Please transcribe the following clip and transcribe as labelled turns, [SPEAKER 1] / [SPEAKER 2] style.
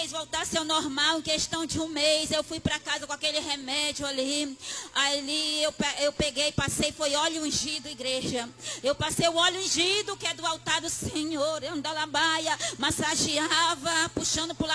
[SPEAKER 1] fez voltar ao normal em questão de um mês. Eu fui para casa com aquele remédio ali. Ali eu peguei, passei, foi óleo ungido, igreja. Eu passei o óleo ungido que é do altar do Senhor. Eu andalabaia, massageava, puxando pro